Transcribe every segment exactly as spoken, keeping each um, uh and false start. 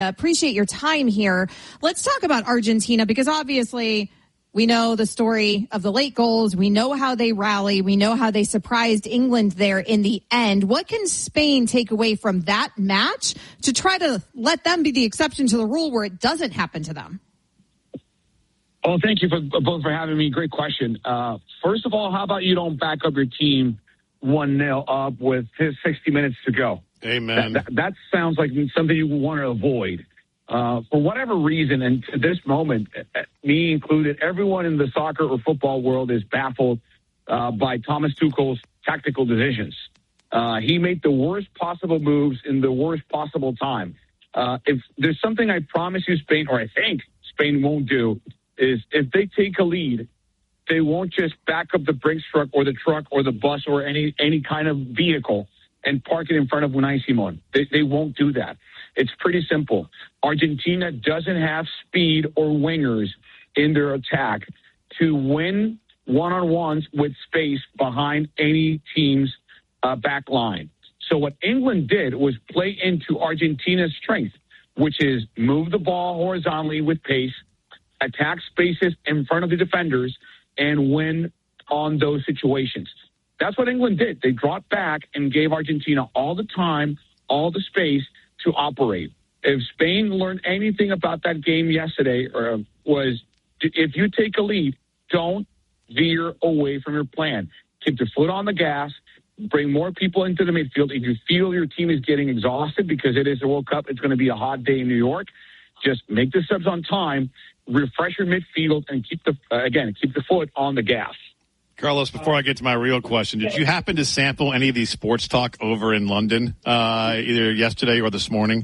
Appreciate your time here. Let's talk about Argentina, because obviously we know the story of the late goals. We know how they rally. We know how they surprised England there in the end. What can Spain take away from that match to try to let them be the exception to the rule where it doesn't happen to them? Well, thank you for both for having me. Great question. Uh, first of all, how about you don't back up your team one nil up with sixty minutes to go? Amen. That, that, that sounds like something you want to avoid. Uh, for whatever reason, and to this moment, me included, everyone in the soccer or football world is baffled uh, by Thomas Tuchel's tactical decisions. Uh, he made the worst possible moves in the worst possible time. Uh, if there's something I promise you Spain, or I think Spain won't do, is if they take a lead, they won't just back up the Brinks truck or the truck or the bus or any any kind of vehicle and park it in front of Unai Simon. They, they won't do that. It's pretty simple. Argentina doesn't have speed or wingers in their attack to win one-on-ones with space behind any team's uh, back line. So what England did was play into Argentina's strength, which is move the ball horizontally with pace, attack spaces in front of the defenders, and win on those situations. That's what England did. They dropped back and gave Argentina all the time, all the space to operate. If Spain learned anything about that game yesterday, uh, was if you take a lead, don't veer away from your plan. Keep your foot on the gas, bring more people into the midfield. If you feel your team is getting exhausted because it is the World Cup, it's going to be a hot day in New York, just make the subs on time, refresh your midfield, and keep the, uh, again, keep the foot on the gas. Carlos, before I get to my real question, did you happen to sample any of these sports talk over in London, uh, either yesterday or this morning?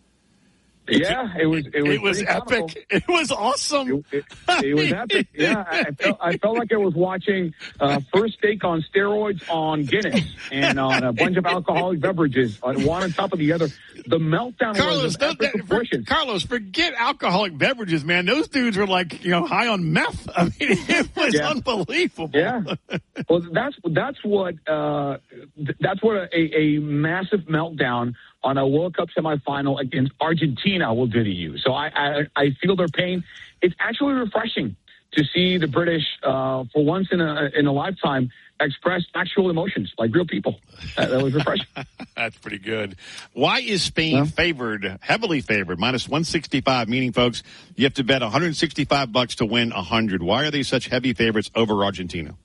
Yeah, it was it was, it was epic. Comical. It was awesome. It, it, it was epic. Yeah, I felt, I felt like I was watching uh, First Steak on steroids on Guinness and on a bunch of alcoholic beverages, on one on top of the other. The meltdown Carlos, was of epic that, proportions. For, Carlos, forget alcoholic beverages, man. Those dudes were like, you know, high on meth. I mean, it was yeah. unbelievable. Yeah. Well, that's that's what uh, that's what a, a massive meltdown on a World Cup semifinal against Argentina will do to you. So I, I, I feel their pain. It's actually refreshing to see the British, uh, for once in a in a lifetime, express actual emotions like real people. That, that was refreshing. That's pretty good. Why is Spain yeah. favored, heavily favored, minus one sixty-five? Meaning, folks, you have to bet one hundred sixty-five bucks to win one hundred. Why are they such heavy favorites over Argentina?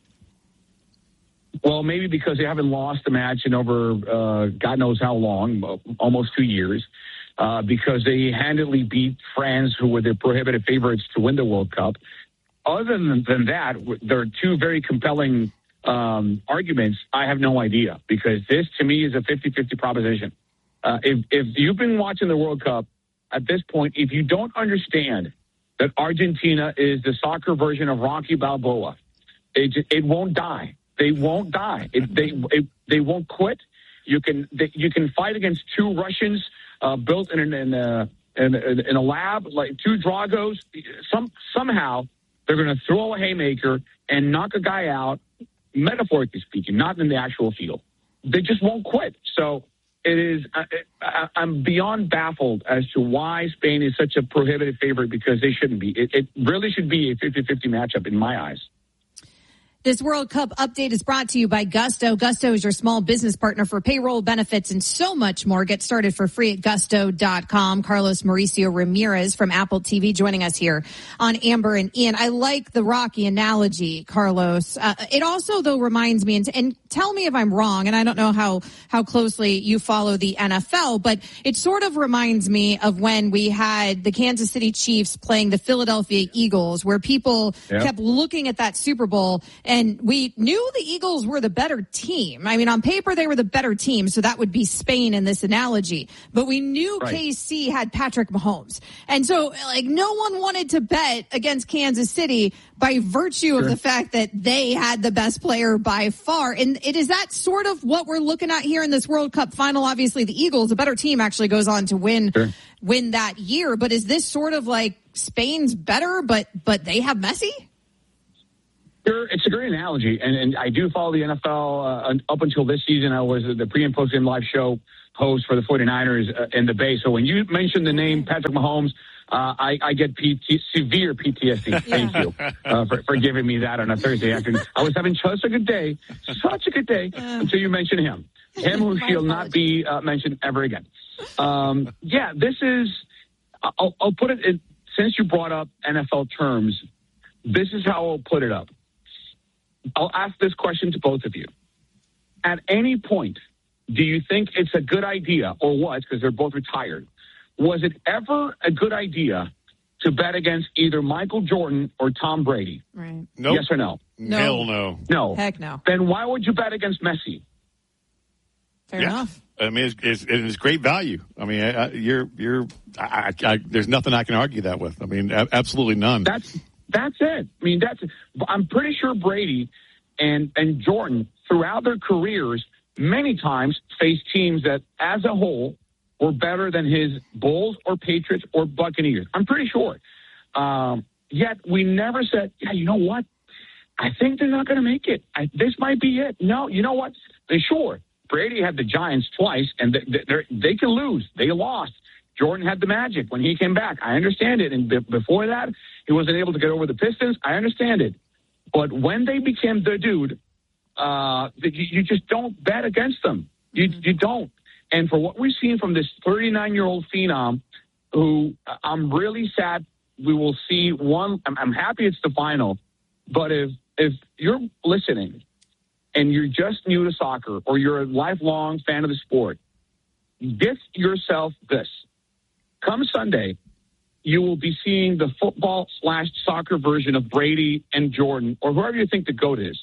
Well, maybe because they haven't lost a match in over uh, God knows how long, almost two years, uh, because they handily beat France, who were the prohibited favorites to win the World Cup. Other than, than that, there are two very compelling um, arguments. I have no idea, because this, to me, is a fifty-fifty proposition. Uh, if, if you've been watching the World Cup at this point, if you don't understand that Argentina is the soccer version of Rocky Balboa, it, it won't die. They won't die. It, they it, they won't quit. You can they, you can fight against two Russians uh, built in, in, a, in, a, in a lab, like two Dragos. Some somehow they're going to throw a haymaker and knock a guy out, metaphorically speaking, not in the actual field. They just won't quit. So it is. Uh, it, I, I'm beyond baffled as to why Spain is such a prohibited favorite, because they shouldn't be. It, it really should be a fifty-fifty matchup in my eyes. This World Cup update is brought to you by Gusto. Gusto is your small business partner for payroll, benefits, and so much more. Get started for free at gusto dot com. Carlos Mauricio Ramirez from Apple T V joining us here on Amber and Ian. I like the Rocky analogy, Carlos. Uh, it also, though, reminds me, and, and tell me if I'm wrong, and I don't know how, how closely you follow the N F L, but it sort of reminds me of when we had the Kansas City Chiefs playing the Philadelphia Eagles, where people yep. kept looking at that Super Bowl. And we knew the Eagles were the better team. I mean, on paper, they were the better team, so that would be Spain in this analogy. But we knew right. K C had Patrick Mahomes. And so, like, no one wanted to bet against Kansas City by virtue sure. of the fact that they had the best player by far. And it is that sort of what we're looking at here in this World Cup final. Obviously, the Eagles, a better team, actually goes on to win sure. win that year. But is this sort of like Spain's better, but but they have Messi? Sure, it's a great analogy, and, and I do follow the N F L. Uh, up until this season, I was the pre- and post-game live show host for the 49ers uh, in the Bay. So when you mentioned the name Patrick Mahomes, uh, I, I get P T, severe P T S D. Yeah. Thank you uh, for, for giving me that on a Thursday afternoon. I was having such a good day, such a good day, until you mentioned him. Him who shall not be uh, mentioned ever again. Um, yeah, this is, I'll, I'll put it, in, since you brought up N F L terms, this is how I'll put it up. I'll ask this question to both of you. At any point, do you think it's a good idea, or was, because they're both retired, was it ever a good idea to bet against either Michael Jordan or Tom Brady? Right. Nope. Yes or no? No. Hell no. No. Heck no. Then why would you bet against Messi? Fair yeah. enough. I mean, it's, it's, it's great value. I mean, I, I, you're, you're, I, I, I, there's nothing I can argue that with. I mean, a, absolutely none. That's, that's it. I mean, that's, I'm pretty sure Brady and, and Jordan throughout their careers many times faced teams that as a whole were better than his Bulls or Patriots or Buccaneers. I'm pretty sure. Um, yet we never said, yeah, you know what? I think they're not going to make it. I, this might be it. No, you know what? They sure. Brady had the Giants twice, and they, they, they can lose. They lost. Jordan had the Magic when he came back. I understand it. And b- before that, he wasn't able to get over the Pistons. I understand it. But when they became the dude, uh, you, you just don't bet against them. You, mm-hmm. you don't. And for what we've seen from this thirty-nine-year-old phenom, who I'm really sad we will see one. I'm, I'm happy it's the final. But if if you're listening and you're just new to soccer or you're a lifelong fan of the sport, get yourself this. Come Sunday, you will be seeing the football slash soccer version of Brady and Jordan, or whoever you think the GOAT is,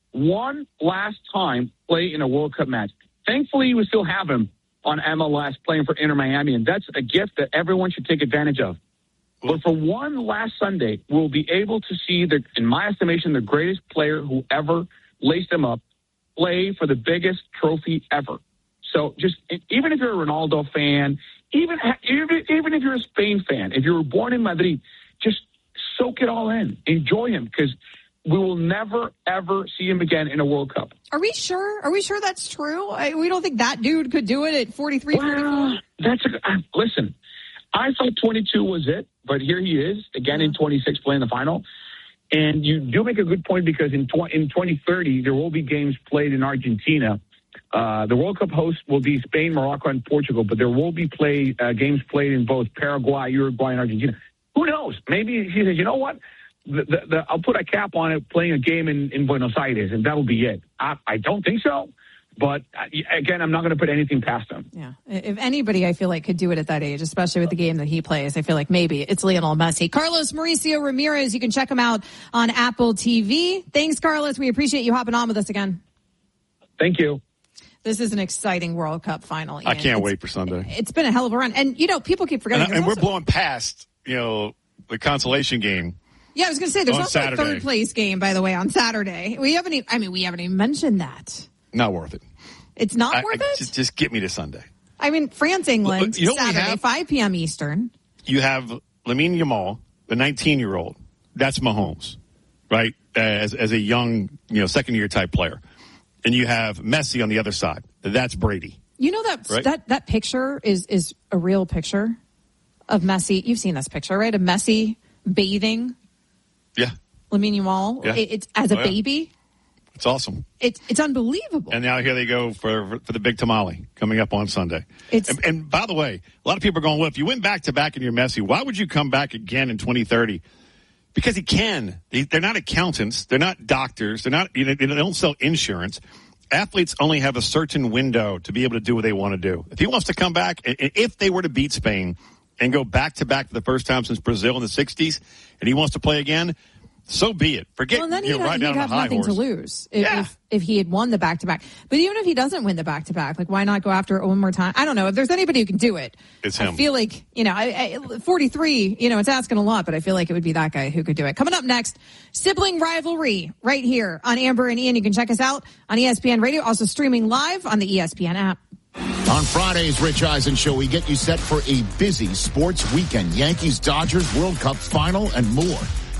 one last time play in a World Cup match. Thankfully, we still have him on M L S playing for Inter Miami, and that's a gift that everyone should take advantage of. But for one last Sunday, we'll be able to see, the, in my estimation, the greatest player who ever laced him up play for the biggest trophy ever. So just, even if you're a Ronaldo fan, even, even, even if you're a Spain fan, if you were born in Madrid, just soak it all in. Enjoy him, because we will never, ever see him again in a World Cup. Are we sure? Are we sure that's true? I, we don't think that dude could do it at forty-three, well, forty-four? That's a, uh, listen, I thought twenty-two was it, but here he is, again in twenty-six playing the final. And you do make a good point, because in, tw- in twenty thirty, there will be games played in Argentina. Uh, the World Cup host will be Spain, Morocco, and Portugal, but there will be play uh, games played in both Paraguay, Uruguay, and Argentina. Who knows? Maybe he says, you know what? The, the, the, I'll put a cap on it playing a game in, in Buenos Aires, and that'll be it. I, I don't think so. But, uh, again, I'm not going to put anything past him. Yeah. If anybody, I feel like, could do it at that age, especially with the game that he plays, I feel like maybe it's Lionel Messi. Carlos Mauricio Ramirez, you can check him out on Apple T V. Thanks, Carlos. We appreciate you hopping on with us again. Thank you. This is an exciting World Cup final, Ian. I can't it's, wait for Sunday. It's been a hell of a run. And, you know, people keep forgetting. And, and we're also, blowing past, you know, the consolation game. Yeah, I was going to say, there's on also Saturday. a third place game, by the way, on Saturday. We haven't even, I mean, we haven't even mentioned that. Not worth it. It's not I, worth I, it? Just, just get me to Sunday. I mean, France, England, you know what we Saturday, have? five p.m. Eastern. You have Lamine Yamal, the nineteen-year-old. That's Mahomes, right? As as a young, you know, second-year type player. And you have Messi on the other side. That's Brady. You know that right? that that picture is is a real picture of Messi. You've seen this picture, right? Of Messi bathing. Yeah. Lamine Yamal. Yeah. It, it's as a oh, yeah. baby. It's awesome. It's it's unbelievable. And now here they go for for the big tamale coming up on Sunday. It's, and, and by the way, a lot of people are going, well, if you went back to back and you're Messi, why would you come back again in twenty thirty? Because he can. They, they're not accountants. They're not doctors. They're not. You know, they don't sell insurance. Athletes only have a certain window to be able to do what they want to do. If he wants to come back, and if they were to beat Spain and go back to back for the first time since Brazil in the sixties, and he wants to play again, so be it. Forget, well, and then you he'd, know, right he'd down have the high nothing horse. to lose if, Yeah. if if he had won the back to back. But even if he doesn't win the back to back, like why not go after it one more time? I don't know. If there's anybody who can do it, It's him. I feel like, you know, I, I, forty-three, you know, it's asking a lot, but I feel like it would be that guy who could do it. Coming up next, sibling rivalry right here on Amber and Ian. You can check us out on E S P N Radio, also streaming live on the E S P N app. On Friday's Rich Eisen Show, we get you set for a busy sports weekend. Yankees, Dodgers, World Cup final, and more.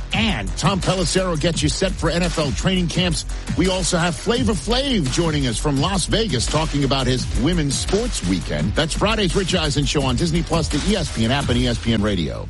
And Tom Pelissero gets you set for N F L training camps. We also have Flavor Flav joining us from Las Vegas talking about his women's sports weekend. That's Friday's Rich Eisen Show on Disney Plus, the E S P N app, and E S P N Radio.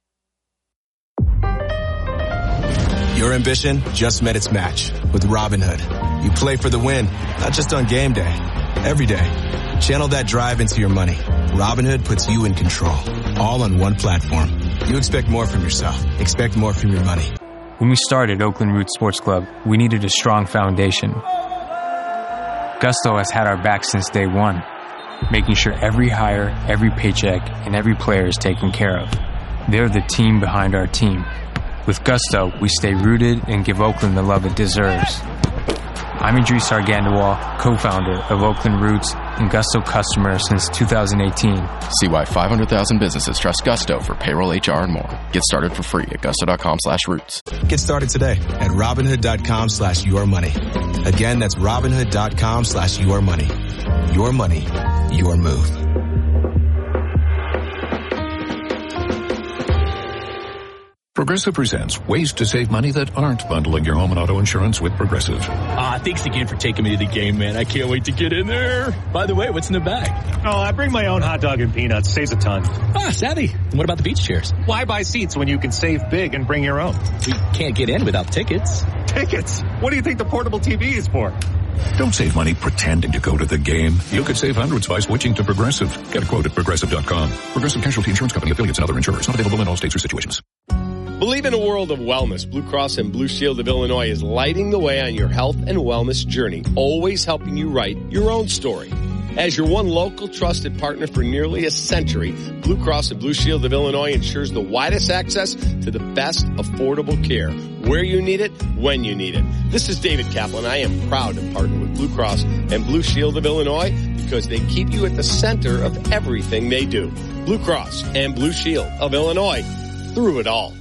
Your ambition just met its match with Robinhood. You play for the win, not just on game day, every day. Channel that drive into your money. Robinhood puts you in control, all on one platform. You expect more from yourself. Expect more from your money. When we started Oakland Roots Sports Club, we needed a strong foundation. Gusto has had our back since day one, making sure every hire, every paycheck, and every player is taken care of. They're the team behind our team. With Gusto, we stay rooted and give Oakland the love it deserves. I'm Idris Argandawal, co-founder of Oakland Roots and Gusto customer since two thousand eighteen. See why five hundred thousand businesses trust Gusto for payroll, H R, and more. Get started for free at gusto.com slash roots. Get started today at Robinhood.com slash your money. Again, that's Robinhood.com slash your money. Your money, your move. Progressive presents ways to save money that aren't bundling your home and auto insurance with Progressive. Ah, thanks again for taking me to the game, man. I can't wait to get in there. By the way, what's in the bag? Oh, I bring my own hot dog and peanuts. Saves a ton. Ah, savvy. And what about the beach chairs? Why buy seats when you can save big and bring your own? We can't get in without tickets. Tickets? What do you think the portable T V is for? Don't save money pretending to go to the game. You could save hundreds by switching to Progressive. Get a quote at Progressive dot com. Progressive Casualty Insurance Company, affiliates, and other insurers. Not available in all states or situations. Believe in a world of wellness. Blue Cross and Blue Shield of Illinois is lighting the way on your health and wellness journey, always helping you write your own story. As your one local trusted partner for nearly a century, Blue Cross and Blue Shield of Illinois ensures the widest access to the best affordable care, where you need it, when you need it. This is David Kaplan. I am proud to partner with Blue Cross and Blue Shield of Illinois because they keep you at the center of everything they do. Blue Cross and Blue Shield of Illinois, through it all.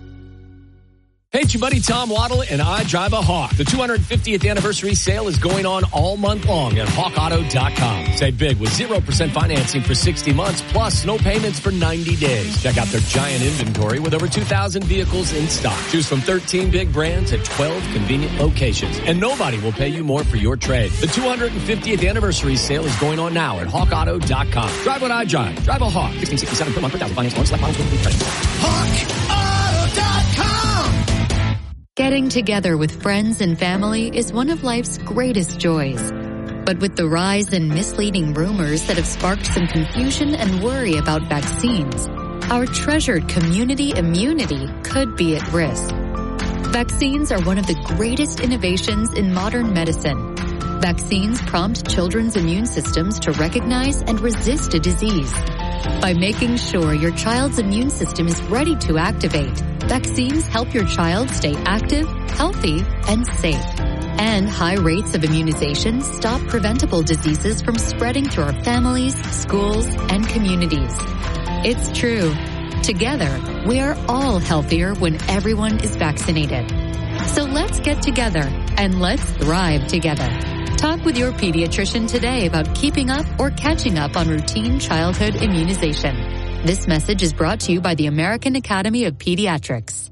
Hey, it's your buddy Tom Waddle, and I drive a Hawk. The two hundred fiftieth anniversary sale is going on all month long at hawk auto dot com. Save big with zero percent financing for sixty months, plus no payments for ninety days. Check out their giant inventory with over two thousand vehicles in stock. Choose from thirteen big brands at twelve convenient locations. And nobody will pay you more for your trade. The two hundred fiftieth anniversary sale is going on now at hawk auto dot com. Drive what I drive. Drive a Hawk. sixteen sixty-seven per month per thousand finance loan. Select models with credit. hawk auto dot com. Getting together with friends and family is one of life's greatest joys. But with the rise in misleading rumors that have sparked some confusion and worry about vaccines, our treasured community immunity could be at risk. Vaccines are one of the greatest innovations in modern medicine. Vaccines prompt children's immune systems to recognize and resist a disease. By making sure your child's immune system is ready to activate, vaccines help your child stay active, healthy, and safe. And high rates of immunization stop preventable diseases from spreading through our families, schools, and communities. It's true. Together, we are all healthier when everyone is vaccinated. So let's get together and let's thrive together. Talk with your pediatrician today about keeping up or catching up on routine childhood immunization. This message is brought to you by the American Academy of Pediatrics.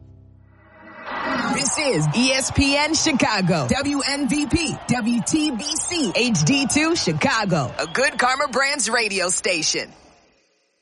This is E S P N Chicago, W N V P, W T B C, H D two Chicago, a Good Karma Brands radio station.